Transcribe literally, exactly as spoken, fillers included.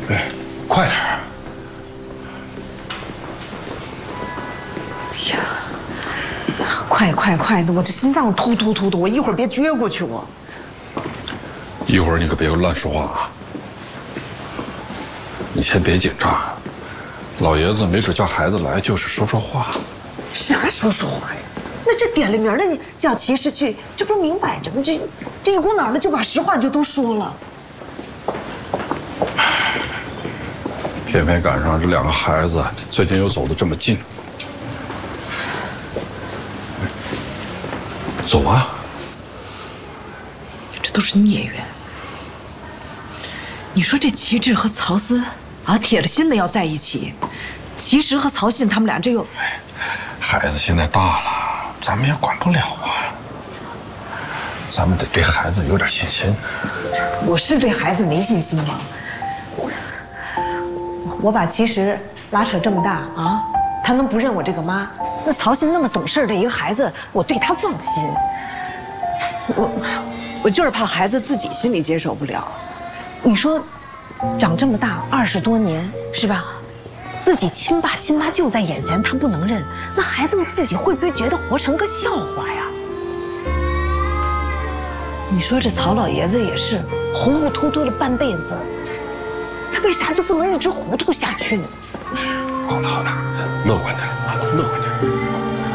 哎，快点儿！ 哎呀，快快快的！我这心脏突突突的，我一会儿别撅过去我。 一会儿你可别乱说话啊！你先别紧张，老爷子没准叫孩子来就是说说话。 啥说说话呀？那这点了名的，你叫骑士去，这不是明摆着吗？这这一股脑的就把实话就都说了。 偏偏赶上这两个孩子最近又走得这么近，走啊！ 这都是孽缘。你说这齐志和曹思啊，铁了心的要在一起，齐实和曹信他们俩这又…… 孩子现在大了，咱们也管不了啊。咱们得对孩子有点信心。 我是对孩子没信心吗？我把齐实拉扯这么大啊，他能不认我这个妈？那曹信那么懂事的一个孩子，我对他放心。我我就是怕孩子自己心里接受不了。你说，长这么大二十多年是吧？自己亲爸亲妈就在眼前，他不能认，那孩子们自己会不会觉得活成个笑话呀？你说这曹老爷子也是糊糊涂涂了半辈子，他为啥就不能一直糊涂下去呢？ 好了好了，乐观点啊，乐观点。